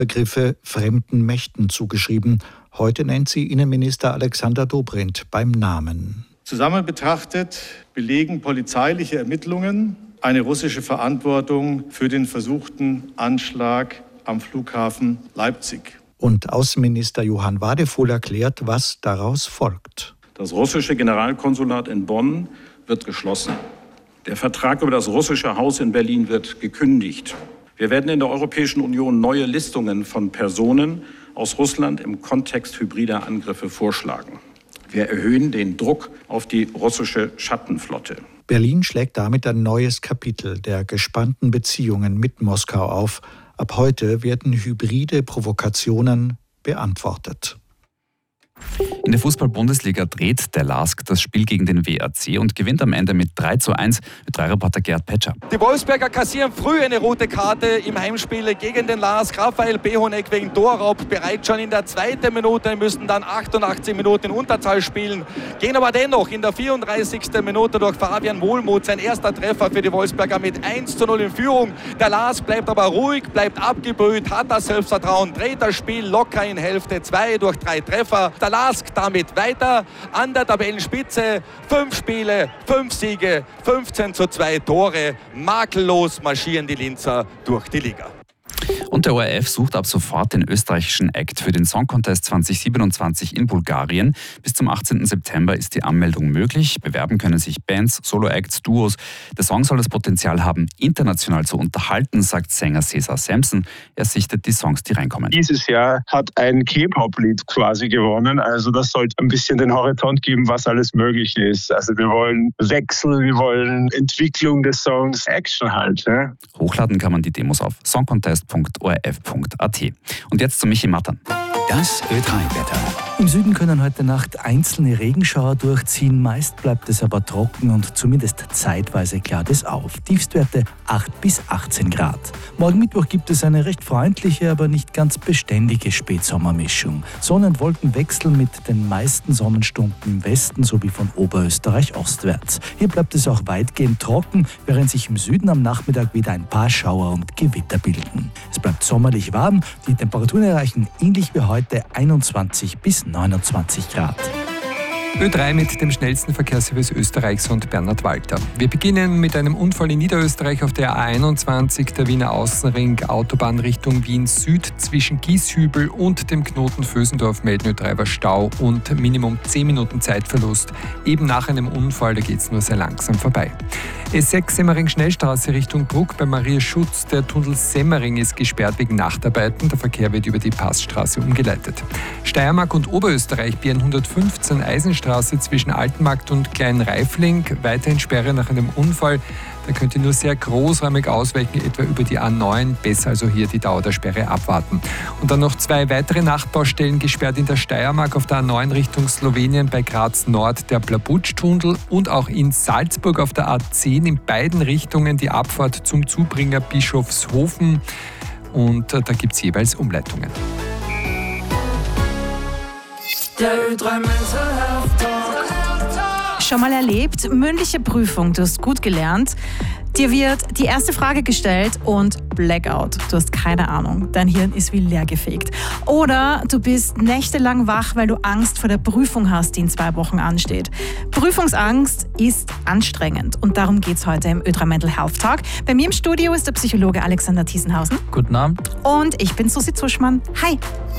Begriffe fremden Mächten zugeschrieben. Heute nennt sie Innenminister Alexander Dobrindt beim Namen. Zusammen betrachtet belegen polizeiliche Ermittlungen eine russische Verantwortung für den versuchten Anschlag am Flughafen Leipzig. Und Außenminister Johann Wadefuhl erklärt, was daraus folgt. Das russische Generalkonsulat in Bonn wird geschlossen. Der Vertrag über das russische Haus in Berlin wird gekündigt. Wir werden in der Europäischen Union neue Listungen von Personen aus Russland im Kontext hybrider Angriffe vorschlagen. Wir erhöhen den Druck auf die russische Schattenflotte. Berlin schlägt damit ein neues Kapitel der gespannten Beziehungen mit Moskau auf. Ab heute werden hybride Provokationen beantwortet. In der Fußball-Bundesliga dreht der LASK das Spiel gegen den WAC und gewinnt am Ende mit 3:1. Reporter Gerd Petscher. Die Wolfsberger kassieren früh eine rote Karte im Heimspiel gegen den LASK. Raphael Behoneck wegen Torraub bereits schon in der 2. Minute, müssen dann 88 Minuten in Unterzahl spielen. Gehen aber dennoch in der 34. Minute durch Fabian Wohlmuth sein erster Treffer für die Wolfsberger mit 1:0 in Führung. Der LASK bleibt aber ruhig, bleibt abgebrüht, hat das Selbstvertrauen, dreht das Spiel locker in Hälfte 2 durch 3 Treffer. Der LASK damit weiter an der Tabellenspitze. 5 Spiele, 5 Siege, 15:2 Tore. Makellos marschieren die Linzer durch die Liga. Und der ORF sucht ab sofort den österreichischen Act für den Song Contest 2027 in Bulgarien. Bis zum 18. September ist die Anmeldung möglich. Bewerben können sich Bands, Solo-Acts, Duos. Der Song soll das Potenzial haben, international zu unterhalten, sagt Sänger Cesar Sampson. Er sichtet die Songs, die reinkommen. Dieses Jahr hat ein K-Pop-Lied quasi gewonnen. Also das sollte ein bisschen den Horizont geben, was alles möglich ist. Also wir wollen Wechsel, wir wollen Entwicklung des Songs, Action halt. Ne? Hochladen kann man die Demos auf songcontest.orf.at. Und jetzt zu Michi Mattern. Das Ö3-Wetter. Im Süden können heute Nacht einzelne Regenschauer durchziehen. Meist bleibt es aber trocken und zumindest zeitweise klart es auf. Tiefstwerte 8 bis 18 Grad. Morgen Mittwoch gibt es eine recht freundliche, aber nicht ganz beständige Spätsommermischung. Sonn- und Wolkenwechsel mit den meisten Sonnenstunden im Westen sowie von Oberösterreich ostwärts. Hier bleibt es auch weitgehend trocken, während sich im Süden am Nachmittag wieder ein paar Schauer und Gewitter bilden. Es bleibt sommerlich warm. Die Temperaturen erreichen ähnlich wie heute 21 bis 29 Grad. Ö3 mit dem schnellsten Verkehrsservice Österreichs und Bernhard Walter. Wir beginnen mit einem Unfall in Niederösterreich auf der A21, der Wiener Außenring, Autobahn Richtung Wien Süd. Zwischen Gieshübel und dem Knoten Vösendorf melden Ö3 war Stau und Minimum 10 Minuten Zeitverlust. Eben nach einem Unfall, da geht es nur sehr langsam vorbei. S6 Semmering-Schnellstraße Richtung Bruck bei Maria Schutz. Der Tunnel Semmering ist gesperrt wegen Nachtarbeiten. Der Verkehr wird über die Passstraße umgeleitet. Steiermark und Oberösterreich BN115 Eisenstraße zwischen Altenmarkt und Kleinreifling. Weiterhin Sperre nach einem Unfall. Da könnt ihr nur sehr großräumig ausweichen, etwa über die A9. Besser also hier die Dauer der Sperre abwarten. Und dann noch 2 weitere Nachtbaustellen gesperrt in der Steiermark auf der A9 Richtung Slowenien bei Graz Nord der Blabutsch-Tunnel und auch in Salzburg auf der A10 in beiden Richtungen die Abfahrt zum Zubringer Bischofshofen. Und da gibt es jeweils Umleitungen. Der Ö3 Mental Health Talk. Schon mal erlebt? Mündliche Prüfung, du hast gut gelernt. Dir wird die erste Frage gestellt und Blackout. Du hast keine Ahnung. Dein Hirn ist wie leergefegt. Oder du bist nächtelang wach, weil du Angst vor der Prüfung hast, die in 2 Wochen ansteht. Prüfungsangst ist anstrengend und darum geht es heute im Ö3 Mental Health Talk. Bei mir im Studio ist der Psychologe Alexander Thiesenhausen. Guten Abend. Und ich bin Susi Zuschmann. Hi.